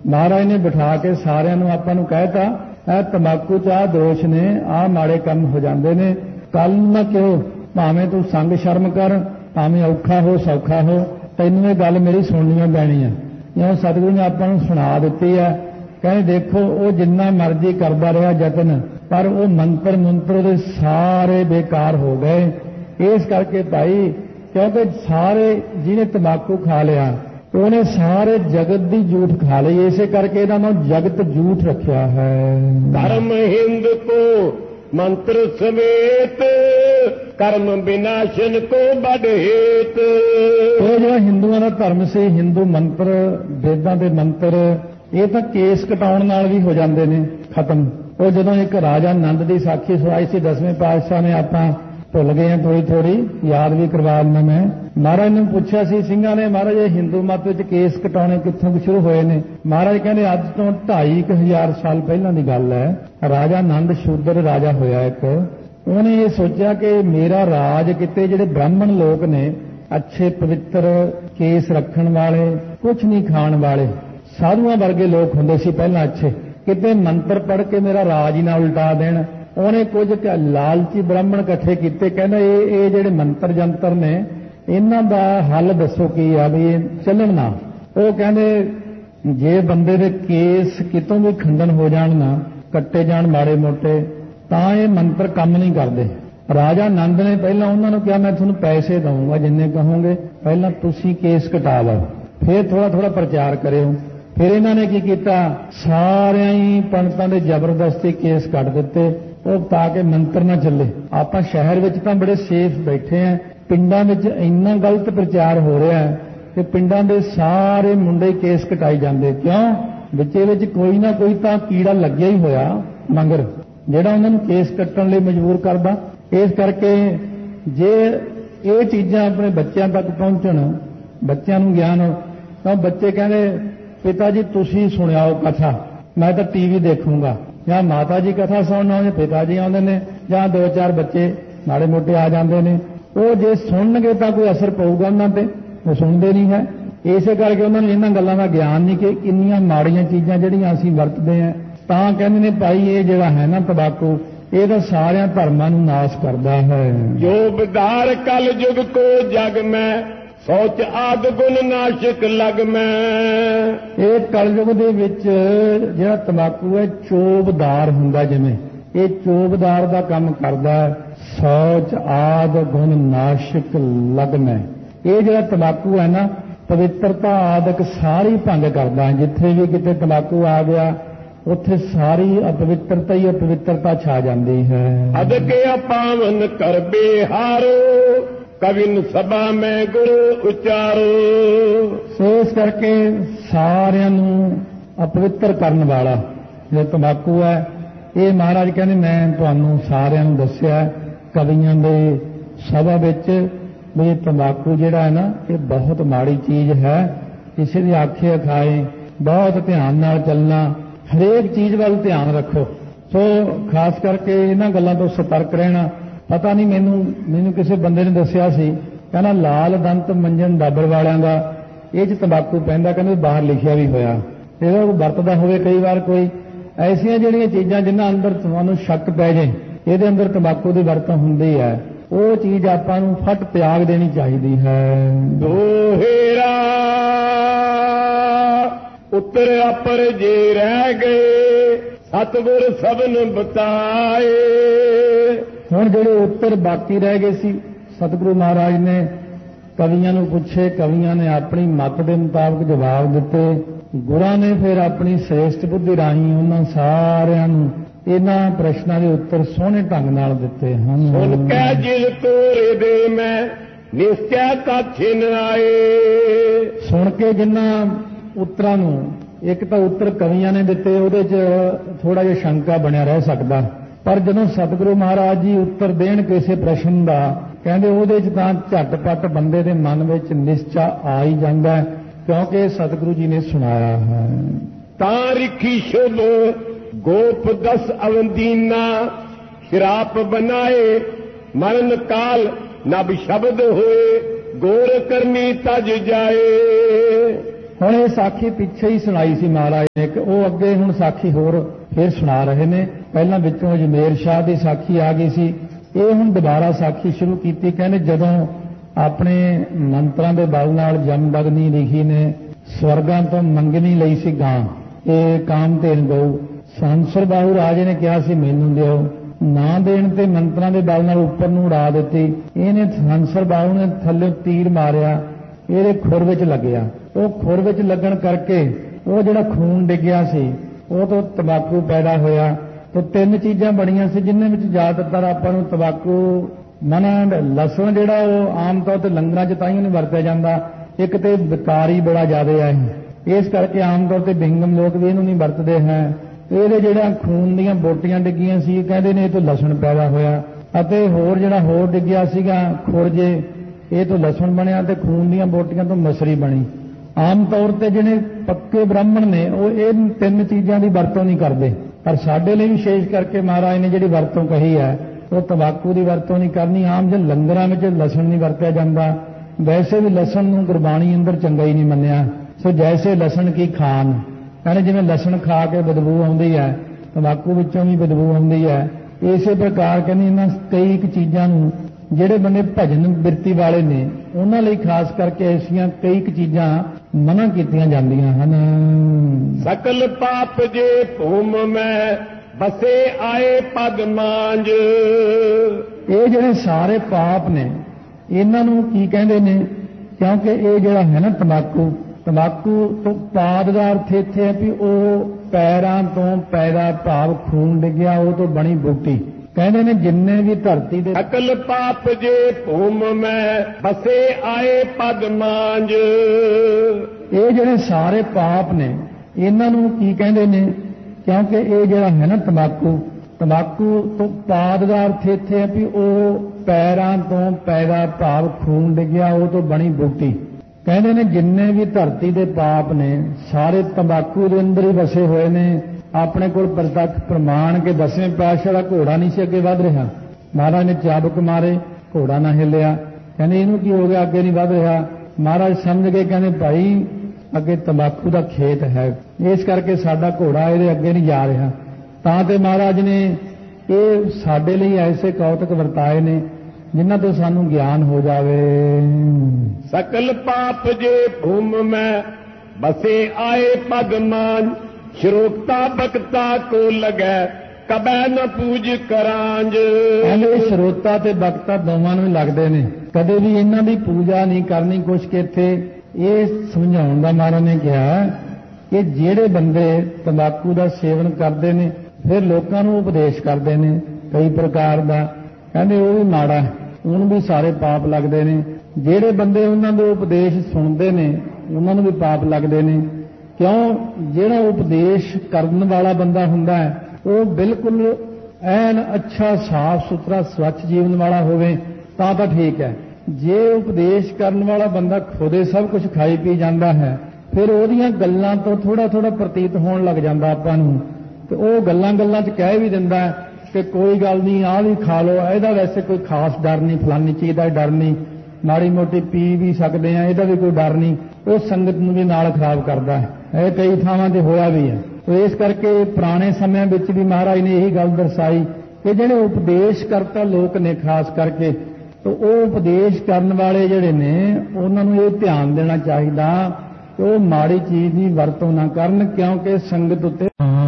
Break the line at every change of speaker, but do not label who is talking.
महाराज ने बिठा के सारिਆਂ ਨੂੰ ਆਪਾਂ ਨੂੰ ਕਹਿਤਾ ਇਹ ਤੰਬਾਕੂ 'ਚ ਆਹ ਦੋਸ਼ ਨੇ, ਆਹ ਮਾੜੇ ਕੰਮ ਹੋ ਜਾਂਦੇ ਨੇ, ਕੱਲ ਨਾ ਕਿਉਂ ਭਾਵੇਂ ਤੂੰ ਸੰਗ ਸ਼ਰਮ ਕਰ, ਭਾਵੇਂ ਔਖਾ ਹੋ ਸੌਖਾ ਹੋ, ਤੈਨੂੰ ਇਹ ਗੱਲ ਮੇਰੀ ਸੁਣਨੀ ਪੈਣੀ ਆ। ਜਿਉਂ ਸਤਿਗੁਰੂ ਨੇ ਆਪਾਂ ਨੂੰ ਸੁਣਾ ਦਿੱਤੀ ਹੈ। ਕਹਿੰਦੇ ਦੇਖੋ ਉਹ ਜਿੰਨਾ ਮਰਜ਼ੀ ਕਰਦਾ ਰਿਹਾ ਯਤਨ, ਪਰ ਉਹ ਮੰਤਰ ਉਹਦੇ ਸਾਰੇ ਬੇਕਾਰ ਹੋ ਗਏ। ਇਸ ਕਰਕੇ ਭਾਈ, ਕਿਉਂਕਿ ਸਾਰੇ ਜਿਹਨੇ ਤੰਬਾਕੂ ਖਾ ਲਿਆ ਉਹਨੇ ਸਾਰੇ ਜਗਤ ਦੀ ਝੂਠ ਖਾ ਲਈ, ਇਸੇ ਕਰਕੇ ਇਹਨਾਂ ਨੂੰ ਜਗਤ ਝੂਠ ਰੱਖਿਆ ਹੈ।
ਧਰਮ ਹਿੰਦ ਕੋ ਮੰਤਰ ਸਮੇਤ, ਕਰਮ ਵਿਨਾਸ਼ਨ ਕੋ ਬੜ ਹੇਤ।
ਇਹ ਜਿਹੜਾ ਹਿੰਦੂਆਂ ਦਾ ਧਰਮ ਸੀ, ਹਿੰਦੂ ਮੰਤਰ, ਵੇਦਾਂ ਦੇ ਮੰਤਰ, ਇਹ ਤਾਂ ਕੇਸ ਕਟਾਉਣ ਨਾਲ ਵੀ ਹੋ ਜਾਂਦੇ ਨੇ ਖਤਮ। ਉਹ ਜਦੋਂ ਇੱਕ ਰਾਜਾ ਨੰਦ ਦੀ ਸਾਖੀ ਸੁਣਾਈ ਸੀ 10ਵੇਂ ਪਾਤਸ਼ਾਹ ਨੇ, ਆਪਾਂ ਭੁੱਲ ਗਏ ਹਾਂ, ਥੋੜੀ ਯਾਦ ਵੀ ਕਰਵਾ ਦਿੰਦਾ ਮੈਂ। ਮਹਾਰਾਜ ਨੂੰ ਪੁੱਛਿਆ ਸੀ ਸਿੰਘਾਂ ਨੇ, ਮਹਾਰਾਜ ਇਹ ਹਿੰਦੂ ਮਤ ਵਿੱਚ ਕੇਸ ਕਟਾਉਣੇ ਕਿੱਥੋਂ ਸ਼ੁਰੂ ਹੋਏ ਨੇ? ਮਹਾਰਾਜ ਕਹਿੰਦੇ ਅੱਜ ਤੋਂ 2500 ਸਾਲ ਪਹਿਲਾਂ ਦੀ ਗੱਲ ਹੈ। ਰਾਜਾ ਨੰਦ ਸ਼ੂਦਰ ਰਾਜਾ ਹੋਇਆ ਇੱਕ, ਉਹਨੇ ਇਹ ਸੋਚਿਆ ਕਿ ਮੇਰਾ ਰਾਜ ਕਿਤੇ ਜਿਹੜੇ ਬ੍ਰਾਹਮਣ ਲੋਕ ਨੇ, ਅੱਛੇ ਪਵਿੱਤਰ ਕੇਸ ਰੱਖਣ ਵਾਲੇ, ਕੁਝ ਨਹੀਂ ਖਾਣ ਵਾਲੇ, ਸਾਧੂਆਂ ਵਰਗੇ ਲੋਕ ਹੁੰਦੇ ਸੀ ਪਹਿਲਾਂ ਅੱਛੇ, ਕਿਤੇ ਮੰਤਰ ਪੜ੍ਹ ਕੇ ਮੇਰਾ ਰਾਜ ਹੀ ਨਾ ਉਲਟਾ ਦੇਣ। ਉਹਨੇ ਕੁਝ ਲਾਲਚੀ ਬ੍ਰਾਹਮਣ ਇਕੱਠੇ ਕੀਤੇ, ਕਹਿੰਦਾ ਇਹ ਜਿਹੜੇ ਮੰਤਰ ਜੰਤਰ ਨੇ ਇਹਨਾਂ ਦਾ ਹੱਲ ਦੱਸੋ ਕੀ ਆ ਵੀ ਇਹ ਚੱਲਣ ਨਾ। ਉਹ ਕਹਿੰਦੇ ਜੇ ਬੰਦੇ ਦੇ ਕੇਸ ਕਿਤੋਂ ਵੀ ਖੰਡਨ ਹੋ ਜਾਣ ਨਾ, ਕੱਟੇ ਜਾਣ ਮਾੜੇ ਮੋਟੇ, ਤਾਂ ਇਹ ਮੰਤਰ ਕੰਮ ਨਹੀਂ ਕਰਦੇ। ਰਾਜਾ ਨੰਦ ਨੇ ਪਹਿਲਾਂ ਉਹਨਾਂ ਨੂੰ ਕਿਹਾ ਮੈਂ ਤੁਹਾਨੂੰ ਪੈਸੇ ਦਊਂਗਾ ਜਿੰਨੇ ਕਹੋਗੇ, ਪਹਿਲਾਂ ਤੁਸੀਂ ਕੇਸ ਕਟਾ ਲਓ, ਫਿਰ ਥੋੜਾ ਪ੍ਰਚਾਰ ਕਰਿਓ। ਫਿਰ ਇਹਨਾਂ ਨੇ ਕੀ ਕੀਤਾ, ਸਾਰਿਆਂ ਹੀ ਪੰਡਤਾਂ ਦੇ ਜ਼ਬਰਦਸਤੀ ਕੇਸ ਕੱਟ ਦਿੱਤੇ, ਉਹ ਤਾਂ ਕਿ ਮੰਤਰ ਨਾ ਚੱਲੇ। ਆਪਾਂ ਸ਼ਹਿਰ ਵਿੱਚ ਤਾਂ ਬੜੇ ਸੇਫ ਬੈਠੇ ਆਂ, ਪਿੰਡਾਂ ਵਿੱਚ ਇੰਨਾ ਗਲਤ ਪ੍ਰਚਾਰ ਹੋ ਰਿਹਾ ਹੈ ਕਿ ਪਿੰਡਾਂ ਦੇ ਸਾਰੇ ਮੁੰਡੇ ਕੇਸ ਕਟਾਈ ਜਾਂਦੇ। ਕਿਉਂ? ਵਿੱਚ ਕੋਈ ਨਾ ਕੋਈ ਤਾਂ ਕੀੜਾ ਲੱਗਿਆ ਹੀ ਹੋਇਆ ਮਗਰ, ਜਿਹੜਾ ਉਹਨਾਂ ਨੂੰ ਕੇਸ ਕੱਟਣ ਲਈ ਮਜਬੂਰ ਕਰਦਾ। ਇਸ ਕਰਕੇ ਜੇ ਇਹ ਚੀਜ਼ਾਂ ਆਪਣੇ ਬੱਚਿਆਂ ਤੱਕ ਪਹੁੰਚਣ, ਬੱਚਿਆਂ ਨੂੰ ਗਿਆਨ ਹੋ, ਤਾਂ ਬੱਚੇ ਕਹਿੰਦੇ ਪਿਤਾ ਜੀ ਤੁਸੀਂ ਸੁਣਾਓ ਕਥਾ, ਮੈਂ ਤਾਂ ਟੀਵੀ ਦੇਖੂੰਗਾ, ਜਾਂ ਮਾਤਾ ਜੀ ਕਥਾ ਸੁਣਨ ਆਉਂਦੇ, ਪਿਤਾ ਜੀ ਆਉਂਦੇ ਨੇ, ਜਾਂ 2-4 ਬੱਚੇ ਮਾੜੇ ਮੋਟੇ ਆ ਜਾਂਦੇ ਨੇ। ਉਹ ਜੇ ਸੁਣਨਗੇ ਤਾਂ ਕੋਈ ਅਸਰ ਪਊਗਾ ਉਹਨਾਂ ਤੇ, ਉਹ ਸੁਣਦੇ ਨਹੀਂ ਹੈ। ਇਸੇ ਕਰਕੇ ਉਹਨਾਂ ਨੂੰ ਇਹਨਾਂ ਗੱਲਾਂ ਦਾ ਗਿਆਨ ਨਹੀਂ ਕਿ ਕਿੰਨੀਆਂ ਮਾੜੀਆਂ ਚੀਜ਼ਾਂ ਜਿਹੜੀਆਂ ਅਸੀਂ ਵਰਤਦੇ ਹਾਂ। ਤਾਂ ਕਹਿੰਦੇ ਨੇ ਭਾਈ ਇਹ ਜਿਹੜਾ ਹੈ ਨਾ ਤੰਬਾਕੂ, ਇਹ ਤਾਂ ਸਾਰਿਆਂ ਧਰਮਾਂ ਨੂੰ ਨਾਸ਼ ਕਰਦਾ ਹੈ।
ਜੋ ਵਿਦਾਰ ਕਲ ਯੁਗ ਕੋ ਜਗ ਮੈਂ, ਸੋਚ ਆਦ ਗੁਣ ਨਾਸ਼ਕ ਲਗ ਮੈਂ।
ਇਹ ਕਲਯੁਗ ਦੇ ਵਿੱਚ ਜਿਹੜਾ ਤੰਬਾਕੂ ਹੈ ਚੋਬਦਾਰ ਹੁੰਦਾ, ਜਿਵੇਂ ਇਹ ਚੋਬਦਾਰ ਦਾ ਕੰਮ ਕਰਦਾ, ਸੋਚ ਆਦ ਗੁਣ ਨਾਸ਼ਕ ਲਗ ਮੈਂ। ਇਹ ਜਿਹੜਾ ਤੰਬਾਕੂ ਹੈ ਨਾ, ਪਵਿੱਤਰਤਾ ਆਦਿਕ ਸਾਰੀ ਭੰਗ ਕਰਦਾ। ਜਿੱਥੇ ਵੀ ਕਿਤੇ ਤੰਬਾਕੂ ਆ ਗਿਆ ਉੱਥੇ ਸਾਰੀ ਅਪਵਿੱਤਰਤਾ ਹੀ ਅਪਵਿੱਤਰਤਾ ਛਾ ਜਾਂਦੀ ਹੈ।
ਅਦਕੇ ਅਪਾਵਨ ਕਰ ਬਿਹਾਰੋ, ਕਵਿਨ ਸਭਾ ਮੈਂ ਗੁਰ ਉਚਾਰੋ।
ਇਸ ਕਰਕੇ ਸਾਰਿਆਂ ਨੂੰ ਅਪਵਿੱਤਰ ਕਰਨ ਵਾਲਾ ਜੋ ਤੰਬਾਕੂ ਹੈ, ਇਹ ਮਹਾਰਾਜ ਕਹਿੰਦੇ ਮੈਂ ਤੁਹਾਨੂੰ ਸਾਰਿਆਂ ਨੂੰ ਦੱਸਿਆ ਕਵੀਆਂ ਦੇ ਸਭਾ ਵਿੱਚ ਵੀ ਇਹ ਤੰਬਾਕੂ ਜਿਹੜਾ ਹੈ ਨਾ, ਇਹ ਬਹੁਤ ਮਾੜੀ ਚੀਜ਼ ਹੈ। ਕਿਸੇ ਦੀ ਆਖੇ ਖਾਏ, ਬਹੁਤ ਧਿਆਨ ਨਾਲ ਚੱਲਣਾ, ਹਰੇਕ ਚੀਜ਼ ਵੱਲ ਧਿਆਨ ਰੱਖੋ। ਸੋ ਖਾਸ ਕਰਕੇ ਇਹਨਾਂ ਗੱਲਾਂ ਤੋਂ ਸਤਰਕ ਰਹਿਣਾ। ਪਤਾ ਨਹੀਂ ਮੈਨੂੰ ਕਿਸੇ ਬੰਦੇ ਨੇ ਦੱਸਿਆ ਸੀ, ਕਹਿੰਦਾ ਲਾਲ ਦੰਤ ਮੰਜਨ ਡਾਬਰ ਵਾਲਿਆਂ ਦਾ ਇਹ 'ਚ ਤੰਬਾਕੂ ਪੈਂਦਾ, ਕਹਿੰਦੇ ਬਾਹਰ ਲਿਖਿਆ ਵੀ ਹੋਇਆ। ਇਹਦਾ ਕੋਈ ਵਰਤਦਾ ਹੋਵੇ ਕਈ ਵਾਰ ਕੋਈ ਐਸੀਆਂ ਜਿਹੜੀਆਂ ਚੀਜ਼ਾਂ ਜਿਨ੍ਹਾਂ ਅੰਦਰ ਤੁਹਾਨੂੰ ਸ਼ੱਕ ਪੈ ਜਾਏ ਇਹਦੇ ਅੰਦਰ ਤੰਬਾਕੂ ਦੀ ਵਰਤੋਂ ਹੁੰਦੀ ਹੈ, ਉਹ ਚੀਜ਼ ਆਪਾਂ ਨੂੰ ਫਟ ਤਿਆਗ ਦੇਣੀ ਚਾਹੀਦੀ ਹੈ।
ਦੋਹੇਰਾ ਉੱਤਰ ਅਪਰ ਜੇ ਰਹਿ ਗਏ, ਸਤਿਗੁਰ ਸਭਨ ਬਤਾਏ।
ਹੁਣ ਜਿਹੜੇ ਉੱਤਰ ਬਾਕੀ ਰਹਿ ਗਏ ਸੀ, ਸਤਿਗੁਰੂ ਮਹਾਰਾਜ ਨੇ ਕਵੀਆਂ ਨੂੰ ਪੁੱਛੇ, ਕਵੀਆਂ ਨੇ ਆਪਣੀ ਮੱਤ ਦੇ ਮੁਤਾਬਕ ਜਵਾਬ ਦਿੱਤੇ। ਗੁਰਾਂ ਨੇ ਫਿਰ ਆਪਣੀ ਸ੍ਰੇਸ਼ਟ ਬੁੱਧੀ ਰਾਹੀਂ ਉਹਨਾਂ ਸਾਰਿਆਂ ਨੂੰ ਇਹਨਾਂ ਪ੍ਰਸ਼ਨਾਂ ਦੇ ਉੱਤਰ ਸੋਹਣੇ ਢੰਗ ਨਾਲ ਦਿੱਤੇ ਹਨ।
ਸੁਣ ਕੇ ਜਿਲ ਤੋਰੇ ਦੇ ਮੈਂ ਨਿਸ਼ਚੈ ਕਾਛਿਨ ਆਏ।
ਸੁਣ ਕੇ ਜਿਨ੍ਹਾਂ ਉੱਤਰਾਂ ਨੂੰ, ਇੱਕ ਤਾਂ ਉੱਤਰ ਕਵੀਆਂ ਨੇ ਦਿੱਤੇ, ਉਹਦੇ 'ਚ ਥੋੜਾ ਜਿਹਾ ਸ਼ੰਕਾ ਬਣਿਆ ਰਹਿ ਸਕਦਾ, ਪਰ ਜਦੋਂ ਸਤਿਗੁਰੂ ਮਹਾਰਾਜ ਜੀ ਉੱਤਰ ਦੇਣ ਕਿਸੇ ਪ੍ਰਸ਼ਨ ਦਾ, ਕਹਿੰਦੇ ਉਹਦੇ 'ਚ ਤਾਂ ਝਟਪਟ ਬੰਦੇ ਦੇ ਮਨ ਵਿੱਚ ਨਿਸ਼ਚਾ ਆ ਹੀ ਜਾਂਦਾ ਹੈ, ਕਿਉਂਕਿ ਸਤਿਗੁਰੂ ਜੀ ਨੇ ਸੁਣਾਇਆ ਹੈ।
ਤਾਂ ਰਿਖੀ ਸ਼ੁਭ ਗੋਪ 10 ਅਵੰਦੀਨਾ, ਸ਼ਰਾਪ ਬਨਾਏ ਮਰਨ ਕਾਲ ਨਬ ਸ਼ਬਦ ਹੋਏ, ਗੋਰ ਕਰਨੀ ਤਜ ਜਾਏ।
ਹੁਣ ਇਹ ਸਾਖੀ ਪਿੱਛੇ ਹੀ ਸੁਣਾਈ ਸੀ ਮਹਾਰਾਜ ਨੇ ਕਿ ਉਹ ਅੱਗੇ ਹੁਣ ਸਾਖੀ ਹੋਰ ਫਿਰ ਸੁਣਾ ਰਹੇ ਨੇ। ਪਹਿਲਾਂ ਵਿੱਚੋਂ ਅਜਮੇਰ ਸ਼ਾਹ ਦੀ ਸਾਖੀ ਆ ਗਈ ਸੀ, ਇਹ ਹੁਣ ਦੁਬਾਰਾ ਸਾਖੀ ਸ਼ੁਰੂ ਕੀਤੀ। ਕਹਿੰਦੇ ਜਦੋਂ ਆਪਣੇ ਮੰਤਰਾਂ ਦੇ ਬਲ ਨਾਲ ਜਮਦਗਨੀ ਲਿਖੀ ਨੇ ਸਵਰਗਾਂ ਤੋਂ ਮੰਗਣੀ ਲਈ ਸੀ ਗਾਂ, ਇਹ ਕਾਮਧੇਨ ਗਊ, ਹੰਸਰ ਬਾਹੂ ਰਾਜੇ ਨੇ ਕਿਹਾ ਸੀ ਮੈਨੂੰ ਦਿਓ, ਨਾ ਦੇਣ ਤੇ ਮੰਤਰਾਂ ਦੇ ਬਲ ਨਾਲ ਉੱਪਰ ਨੂੰ ਉਡਾ ਦਿੱਤੀ। ਇਹਨੇ ਹੰਸਰ ਬਾਹੂ ਨੇ ਥੱਲੇ ਤੀਰ ਮਾਰਿਆ, ਇਹਦੇ ਖੁਰ ਵਿੱਚ ਲੱਗਿਆ। ਉਹ ਖੁਰ ਵਿੱਚ ਲੱਗਣ ਕਰਕੇ ਉਹ ਜਿਹੜਾ ਖੂਨ ਡਿੱਗਿਆ ਸੀ ਉਹ ਤੋਂ ਤੰਬਾਕੂ ਪੈਦਾ ਹੋਇਆ। ਤੇ ਤਿੰਨ ਚੀਜ਼ਾਂ ਬਣੀਆਂ ਸੀ ਜਿਨ੍ਹਾਂ ਵਿੱਚ ਜ਼ਿਆਦਾਤਰ ਆਪਾਂ ਨੂੰ ਤੰਬਾਕੂ ਮਨਾ ਲਸਣ ਜਿਹੜਾ ਉਹ ਆਮ ਤੌਰ ਤੇ ਲੰਗਰਾਂ 'ਚ ਤਾਂ ਹੀ ਨਹੀਂ ਵਰਤਿਆ ਜਾਂਦਾ, ਇੱਕ ਤੇ ਵਿਕਾਰੀ ਬੜਾ ਜ਼ਿਆਦਾ ਹੈ, ਇਸ ਕਰਕੇ ਆਮ ਤੌਰ ਤੇ ਬਿੰਗਮ ਲੋਕ ਵੀ ਇਹਨੂੰ ਨਹੀਂ ਵਰਤਦੇ ਹੈ। ਇਹਦੇ ਜਿਹੜਾ ਖੂਨ ਦੀਆਂ ਬੋਟੀਆਂ ਡਿੱਗੀਆਂ ਸੀ ਕਹਿੰਦੇ ਨੇ ਇਹ ਤੋਂ ਲਸਣ ਪੈਦਾ ਹੋਇਆ, ਅਤੇ ਹੋਰ ਜਿਹੜਾ ਹੋਰ ਡਿੱਗਿਆ ਸੀਗਾ ਖੁਰਜੇ ਇਹ ਤੋਂ ਲਸਣ ਬਣਿਆ ਤੇ ਖੂਨ ਦੀਆਂ ਬੋਟੀਆਂ ਤੋਂ ਮਸਰੀ ਬਣੀ। ਆਮ ਤੌਰ ਤੇ ਜਿਹੜੇ ਪੱਕੇ ਬ੍ਰਾਹਮਣ ਨੇ ਉਹ ਇਹ ਤਿੰਨ ਚੀਜ਼ਾਂ ਦੀ ਵਰਤੋਂ ਨਹੀਂ ਕਰਦੇ, ਪਰ ਸਾਡੇ ਲਈ ਵਿਸ਼ੇਸ਼ ਕਰਕੇ ਮਹਾਰਾਜ ਨੇ ਜਿਹੜੀ ਵਰਤੋਂ ਕਹੀ ਹੈ ਉਹ ਤੰਬਾਕੂ ਦੀ ਵਰਤੋਂ ਨਹੀਂ ਕਰਨੀ। ਆਮ ਜੇ ਲੰਗਰਾਂ ਵਿੱਚ ਲਸਣ ਨਹੀਂ ਵਰਤਿਆ ਜਾਂਦਾ, ਵੈਸੇ ਵੀ ਲਸਣ ਨੂੰ ਗੁਰਬਾਣੀ ਅੰਦਰ ਚੰਗਾ ਹੀ ਨਹੀਂ ਮੰਨਿਆ। ਸੋ ਜੈਸੇ ਲਸਣ ਕੀ ਖਾਨ, ਕਹਿੰਦੇ ਜਿਵੇਂ ਲਸਣ ਖਾ ਕੇ ਬਦਬੂ ਆਉਂਦੀ ਹੈ ਤੰਬਾਕੂ ਵਿੱਚੋਂ ਵੀ ਬਦਬੂ ਆਉਂਦੀ ਹੈ, ਇਸੇ ਪ੍ਰਕਾਰ ਕਹਿੰਦੇ ਇਹਨਾਂ ਕਈ ਇੱਕ ਚੀਜ਼ਾਂ ਨੂੰ ਜਿਹੜੇ ਬੰਦੇ ਭਜਨ ਬਿਰਤੀ ਵਾਲੇ ਨੇ ਉਹਨਾਂ ਲਈ ਖਾਸ ਕਰਕੇ ਐਸੀਆਂ ਕਈ ਇੱਕ ਚੀਜ਼ਾਂ ਮਨਾ ਕੀਤੀਆਂ ਜਾਂਦੀਆਂ ਹਨ।
ਸਕਲ ਪਾਪ ਜੇ ਭੂਮ ਮੈਂ ਬਸੇ ਆਏ ਪਦ ਮਾਂਜ,
ਇਹ ਜਿਹੜੇ ਸਾਰੇ ਪਾਪ ਨੇ ਇਹਨਾਂ ਨੂੰ ਕੀ ਕਹਿੰਦੇ ਨੇ, ਕਿਉਂਕਿ ਇਹ ਜਿਹੜਾ ਹੈ ਨਾ ਤੰਬਾਕੂ ਤੋਂ ਪਾਦ ਦਾ ਅਰਥ ਇੱਥੇ ਹੈ ਵੀ ਉਹ ਪੈਰਾਂ ਤੋਂ ਪੈਦਾ ਭਾਵ ਖੂਨ ਡਿੱਗਿਆ ਉਹ ਤੋਂ ਬਣੀ ਬੂਟੀ। ਕਹਿੰਦੇ ਨੇ ਜਿੰਨੇ ਵੀ ਧਰਤੀ ਦੇ
ਸਕਲ ਪਾਪ ਜੇ ਭੂਮ ਮੈਂ ਬਸੇ ਆਏ ਪਦ ਮਾਂਜ,
ਇਹ ਜਿਹੜੇ ਸਾਰੇ ਪਾਪ ਨੇ ਇਹਨਾਂ ਨੂੰ ਕੀ ਕਹਿੰਦੇ ਨੇ, ਕਿਉਂਕਿ ਇਹ ਜਿਹੜਾ ਹੈ ਨਾ ਤੰਬਾਕੂ ਤੋਂ ਪਾਦ ਦਾ ਅਰਥ ਇੱਥੇ ਹੈ ਵੀ ਉਹ ਪੈਰਾਂ ਤੋਂ ਪੈਦਾ ਭਾਵ ਖੂਨ ਡਿੱਗਿਆ ਉਹ ਤੋਂ ਬਣੀ ਬੂਟੀ। ਕਹਿੰਦੇ ਨੇ ਜਿੰਨੇ ਵੀ ਧਰਤੀ ਦੇ ਪਾਪ ਨੇ ਸਾਰੇ ਤੰਬਾਕੂ ਦੇ ਅੰਦਰ ਹੀ ਵਸੇ ਹੋਏ ਨੇ। ਆਪਣੇ ਕੋਲ ਪ੍ਰਤੱਖ ਪ੍ਰਮਾਣ ਕੇ 10ਵੇਂ ਪਾਤਸ਼ਾਹ ਦਾ ਘੋੜਾ ਨਹੀਂ ਸੀ ਅੱਗੇ ਵੱਧ ਰਿਹਾ, ਮਹਾਰਾਜ ਨੇ ਚਾਬੁਕ ਮਾਰੇ ਘੋੜਾ ਨਾ ਹਿੱਲਿਆ, ਕਹਿੰਦੇ ਇਹਨੂੰ ਕੀ ਹੋ ਗਿਆ ਅੱਗੇ ਨਹੀਂ ਵੱਧ ਰਿਹਾ। ਮਹਾਰਾਜ ਸਮਝ ਗਏ, ਕਹਿੰਦੇ ਭਾਈ ਅੱਗੇ ਤੰਬਾਕੂ ਦਾ ਖੇਤ ਹੈ, ਇਸ ਕਰਕੇ ਸਾਡਾ ਘੋੜਾ ਇਹਦੇ ਅੱਗੇ ਨਹੀਂ ਜਾ ਰਿਹਾ। ਤਾਂ ਤੇ ਮਹਾਰਾਜ ਨੇ ਇਹ ਸਾਡੇ ਲਈ ਐਸੇ ਕੌਤਕ ਵਰਤਾਏ ਨੇ ਜਿਨ੍ਹਾਂ ਤੋਂ ਸਾਨੂੰ ਗਿਆਨ ਹੋ ਜਾਵੇ।
ਸਕਲ ਪਾਪ ਜੇ ਭੂਮ ਮੈਂ ਬਸੇ ਆਏ ਪਦ ਮਾਂਜ, ਸ਼ਰੋਕਤਾ ਬਖਤਾ ਕੋ ਲਗੈ ਕਬੈ ਨ ਪੂਜ ਕਰਾਂਜ।
ਕਹਿੰਦੇ ਸ਼ਰੋਤਾ ਤੇ ਬਖਤਾ ਦੋਵਾਂ ਨੂੰ ਲੱਗਦੇ ਨੇ, ਕਦੇ ਵੀ ਇਹਨਾਂ ਦੀ ਪੂਜਾ ਨਹੀਂ ਕਰਨੀ। ਕੁਛ ਕਿ ਇੱਥੇ ਇਹ ਸਮਝਾਉਣ ਦਾ ਮਹਾਰਾਜ ਨੇ ਕਿਹਾ ਕਿ ਜਿਹੜੇ ਬੰਦੇ ਤੰਬਾਕੂ ਦਾ ਸੇਵਨ ਕਰਦੇ ਨੇ ਫਿਰ ਲੋਕਾਂ ਨੂੰ ਉਪਦੇਸ਼ ਕਰਦੇ ਨੇ ਕਈ ਪ੍ਰਕਾਰ ਦਾ, ਕਹਿੰਦੇ ਉਹ ਵੀ ਮਾੜਾ, ਉਹਨੂੰ ਵੀ ਸਾਰੇ ਪਾਪ ਲੱਗਦੇ ਨੇ। ਜਿਹੜੇ ਬੰਦੇ ਉਹਨਾਂ ਦੇ ਉਪਦੇਸ਼ ਸੁਣਦੇ ਨੇ ਉਹਨਾਂ ਨੂੰ ਵੀ ਪਾਪ ਲੱਗਦੇ ਨੇ। ਕਿਉਂ? ਜਿਹੜਾ ਉਪਦੇਸ਼ ਕਰਨ ਵਾਲਾ ਬੰਦਾ ਹੁੰਦਾ ਹੈ ਉਹ ਬਿਲਕੁਲ ਐਨ ਅੱਛਾ ਸਾਫ਼ ਸੁਥਰਾ ਸਵੱਛ ਜੀਵਨ ਵਾਲਾ ਹੋਵੇ ਤਾਂ ਠੀਕ ਹੈ। ਜੇ ਉਪਦੇਸ਼ ਕਰਨ ਵਾਲਾ ਬੰਦਾ ਖੁਦੇ ਸਭ ਕੁਝ ਖਾਈ ਪੀ ਜਾਂਦਾ ਹੈ ਫਿਰ ਉਹਦੀਆਂ ਗੱਲਾਂ ਤੋਂ ਥੋੜਾ ਪ੍ਰਤੀਤ ਹੋਣ ਲੱਗ ਜਾਂਦਾ ਆਪਾਂ ਨੂੰ, ਤੇ ਉਹ ਗੱਲਾਂ 'ਚ ਕਹਿ ਵੀ ਦਿੰਦਾ ਕਿ ਕੋਈ ਗੱਲ ਨਹੀਂ ਆਹ ਵੀ ਖਾ ਲਓ, ਇਹਦਾ ਵੈਸੇ ਕੋਈ ਖਾਸ ਡਰ ਨਹੀਂ, ਫਲਾਨੀ ਚੀਜ਼ ਦਾ ਡਰ ਨਹੀਂ, ਮਾੜੀ ਮੋਟੀ ਪੀ ਵੀ ਸਕਦੇ ਆ ਇਹਦਾ ਵੀ ਕੋਈ ਡਰ ਨਹੀਂ। ਉਹ ਸੰਗਤ ਨੂੰ ਵੀ ਨਾਲ ਖਰਾਬ ਕਰਦਾ ਹੈ, ਇਹ ਕਈ ਥਾਵਾਂ ਤੇ ਹੋਇਆ ਵੀ ਹੈ। ਤੇ ਇਸ ਕਰਕੇ ਪੁਰਾਣੇ ਸਮਿਆਂ ਵਿੱਚ ਵੀ ਮਹਾਰਾਜ ਨੇ ਇਹੀ ਗੱਲ ਦਰਸਾਈ ਕਿ ਜਿਹੜੇ ਉਪਦੇਸ਼ ਕਰਤਾ ਲੋਕ ਨੇ ਖਾਸ ਕਰਕੇ, ਤੇ ਉਹ ਉਪਦੇਸ਼ ਕਰਨ ਵਾਲੇ ਜਿਹੜੇ ਨੇ ਉਹਨਾਂ ਨੂੰ ਇਹ ਧਿਆਨ ਦੇਣਾ ਚਾਹੀਦਾ ਕਿ ਉਹ ਮਾੜੀ ਚੀਜ਼ ਦੀ ਵਰਤੋਂ ਨਾ ਕਰਨ, ਕਿਉਂਕਿ ਸੰਗਤ ਉੱਤੇ